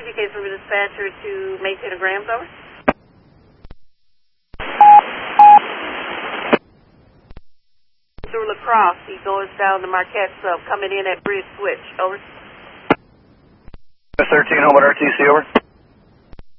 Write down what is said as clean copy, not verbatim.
communicate from the dispatcher to maintain a Grams, over. Through La Crosse, he goes down the Marquette sub, coming in at Bridge Switch, over. 13, Home at RTC, over.